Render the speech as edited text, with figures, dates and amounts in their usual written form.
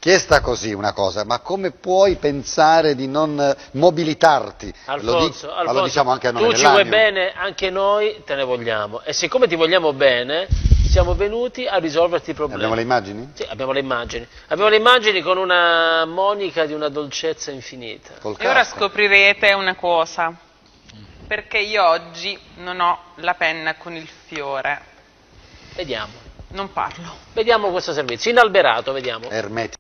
chiesta così una cosa, ma come puoi pensare di non mobilitarti? Alfonso, lo diciamo anche a nome tu ci vuoi dell'Agno. bene, anche noi te ne vogliamo. E siccome ti vogliamo bene, siamo venuti a risolverti i problemi. Abbiamo le immagini? Sì, abbiamo le immagini. Abbiamo le immagini con una Monica di una dolcezza infinita. E ora scoprirete una cosa, perché io oggi non ho la penna con il fiore. Vediamo. Non parlo. Vediamo questo servizio. Inalberato, vediamo. Ermetico.